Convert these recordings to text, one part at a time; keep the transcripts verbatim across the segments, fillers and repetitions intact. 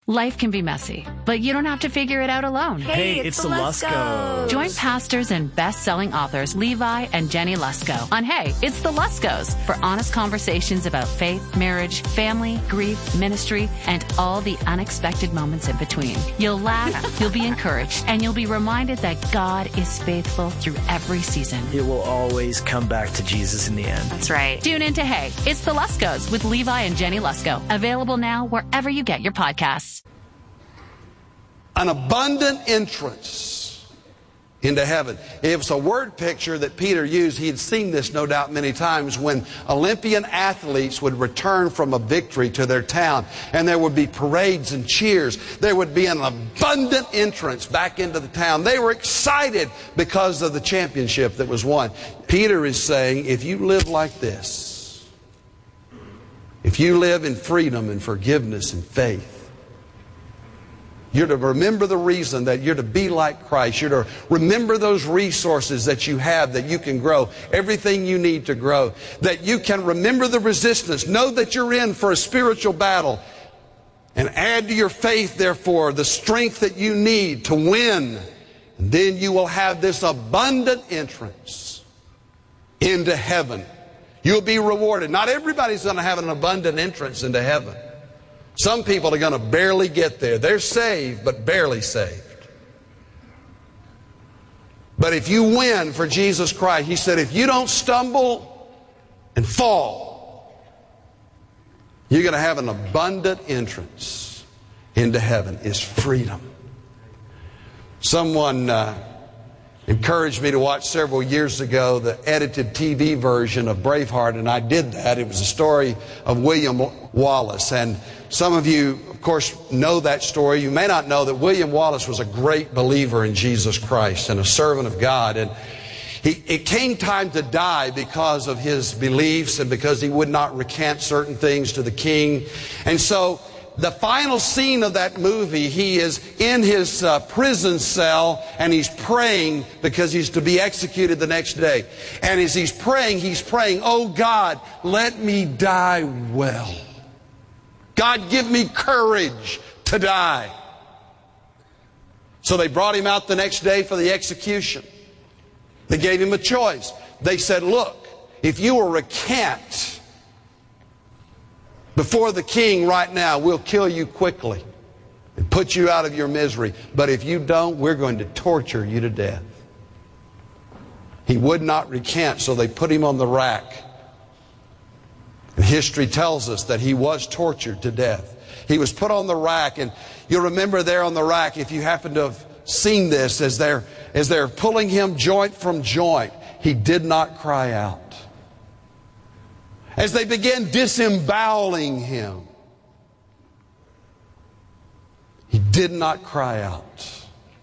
Life can be messy, but you don't have to figure it out alone. Hey, Hey, it's, it's the the Luskos. Join pastors and best-selling authors Levi and Jenny Lusko on Hey, It's the Luskos for honest conversations about faith, marriage, family, grief, ministry, and all the unexpected moments in between. You'll laugh, you'll be encouraged, and you'll be reminded that God is faithful through every season. It will always come back to Jesus in the end. That's right. Tune in to Hey, It's the Luskos with Levi and Jenny Lusko. Available now wherever you get your podcasts. An abundant entrance into heaven. It was a word picture that Peter used. He had seen this, no doubt, many times when Olympian athletes would return from a victory to their town, and there would be parades and cheers. There would be an abundant entrance back into the town. They were excited because of the championship that was won. Peter is saying, if you live like this, if you live in freedom and forgiveness and faith, you're to remember the reason that you're to be like Christ. You're to remember those resources that you have that you can grow, everything you need to grow, that you can remember the resistance. Know that you're in for a spiritual battle, and add to your faith, therefore, the strength that you need to win. And then you will have this abundant entrance into heaven. You'll be rewarded. Not everybody's going to have an abundant entrance into heaven. Some people are going to barely get there. They're saved, but barely saved. But if you win for Jesus Christ, He said, if you don't stumble and fall, you're going to have an abundant entrance into heaven. Is freedom. Someone uh, encouraged me to watch several years ago the edited T V version of Braveheart, and I did that. It was a story of William Wallace, and some of you, of course, know that story. You may not know that William Wallace was a great believer in Jesus Christ and a servant of God. And he, it came time to die because of his beliefs and because he would not recant certain things to the king. And so the final scene of that movie, he is in his uh, prison cell and he's praying because he's to be executed the next day. And as he's praying, he's praying, oh God, let me die well. God, give me courage to die. So they brought him out the next day for the execution. They gave him a choice. They said, look, if you will recant before the king right now, we'll kill you quickly and put you out of your misery. But if you don't, we're going to torture you to death. He would not recant, so they put him on the rack. And history tells us that he was tortured to death. He was put on the rack, and you'll remember there on the rack, if you happen to have seen this, as they're, as they're pulling him joint from joint, he did not cry out. As they began disemboweling him, he did not cry out.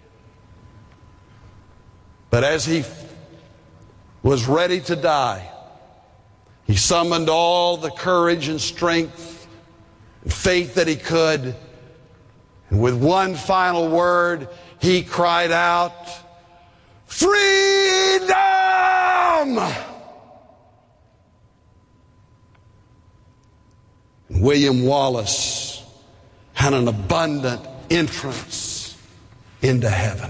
But as he was ready to die, he summoned all the courage and strength and faith that he could. And with one final word, he cried out, freedom! And William Wallace had an abundant entrance into heaven.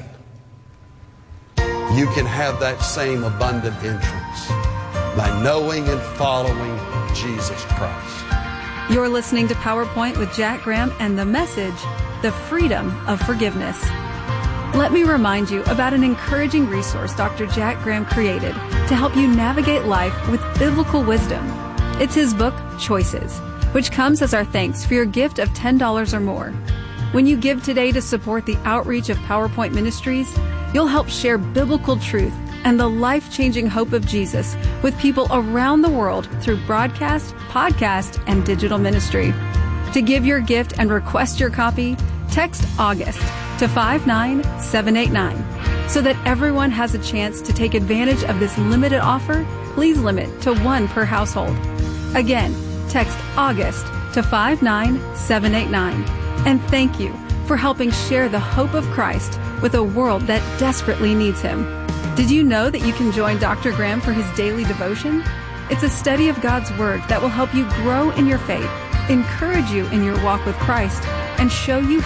You can have that same abundant entrance by knowing and following Jesus Christ. You're listening to PowerPoint with Jack Graham and the message, The Freedom of Forgiveness. Let me remind you about an encouraging resource Doctor Jack Graham created to help you navigate life with biblical wisdom. It's his book, Choices, which comes as our thanks for your gift of ten dollars or more. When you give today to support the outreach of PowerPoint Ministries, you'll help share biblical truth and the life-changing hope of Jesus with people around the world through broadcast, podcast, and digital ministry. To give your gift and request your copy, text August to five nine seven eight nine. So that everyone has a chance to take advantage of this limited offer, please limit to one per household. Again, text August to five nine seven eight nine. And thank you for helping share the hope of Christ with a world that desperately needs Him. Did you know that you can join Doctor Graham for his daily devotion? It's a study of God's Word that will help you grow in your faith, encourage you in your walk with Christ, and show you